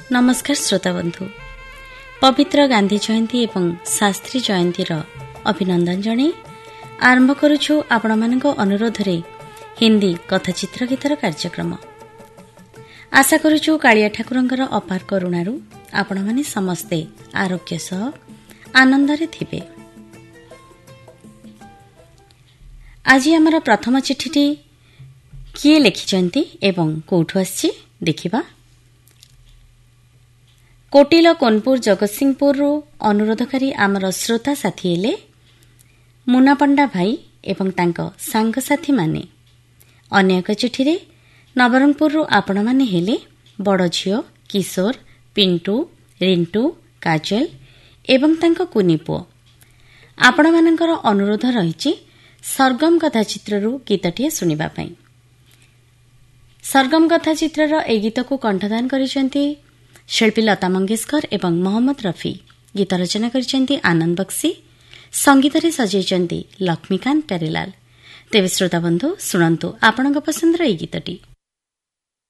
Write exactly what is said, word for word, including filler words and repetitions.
नमस्कार श्रोता बंधु, पवित्र गांधी जयंती एवं शास्त्री जयंतीर अभिनंदन जणे आरंभ करुछु आपण मानक अनुरोध रे हिंदी कथाचित्र गीतर कार्यक्रम। आशा करुछु कालिया ठाकुरंकर अपार करुणारू आपण माने समस्ते आरोग्य सह आनंद रे थिबे। आज आमर प्रथम चिठीटी किए लिखिचंती एवं कोठु आछि देखिबा। कोटिल कोनपुर जगतसिंहपुर अनुरोधकारी आमर श्रोता साथी हेले मुना पंडा भाई एवं तांको सांग साथी माने। अन्य एक चिठी रे नवरंगपुर आपण माने हेले बड़ झियो किशोर, पिंटू, रिंटू, काजल एवं तांको कुनी पुओ। आपण मानकर अनुरोध रहिछि सरगम कथा चित्ररू गीतटिए सुनिबा पई। सरगम कथा चित्रर ए गीत को कंठदान करिसेंती शिल्पी लता मंगेशकर एवं मोहम्मद रफी। गीत रचना करिसेंती आनंद बक्सी, संगीत रे सजेइसेंती लक्ष्मीकांत प्यारेलाल। तेबे श्रोता बंधु सुनंतु आपणक पसंदर ए गीतटी।